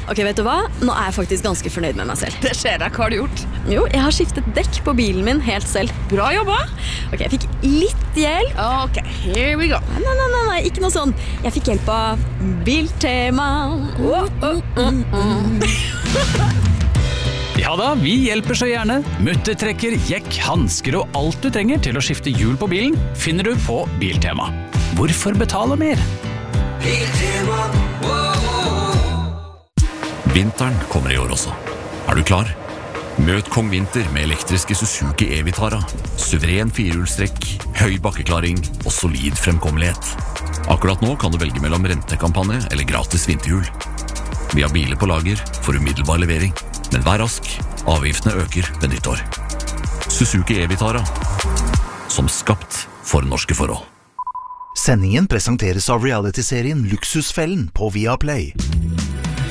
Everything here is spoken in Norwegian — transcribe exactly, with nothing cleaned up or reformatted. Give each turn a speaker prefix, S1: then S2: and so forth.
S1: Ok, vet du hva? Nå er jeg faktisk ganske fornøyd med meg selv.
S2: Det skjer deg, hva har du gjort?
S1: Jo, jeg har skiftet dekk på bilen min helt selv.
S2: Bra jobba.
S1: Ok, jeg fikk litt hjelp.
S2: Ok, here we go.
S1: Nei, nei, nei, nei, ikke noe sånn. Jeg fikk hjelp av Biltema. Oh, oh, oh, oh.
S3: Ja da, vi hjelper så gjerne. Muttertrekker, jekk, hansker og alt du trenger til å skifte hjul på bilen finner du på Biltema. Hvorfor betale mer?
S4: Biltema. Vinteren kommer i år også. Er du klar? Møt Kong Vinter med elektriske Suzuki E-Vitara. Suveren firehjulstrekk, høy bakkeklaring og solid fremkommelighet. Akkurat nå kan du velge mellom rentekampanje eller gratis vinterhjul. Vi har biler på lager for umiddelbar levering. Men vær rask, avgiftene øker ved nyttår. Suzuki E-Vitara, som skapt for norske forhold.
S5: Sendingen presenteres av reality-serien Luksusfellen på Viaplay.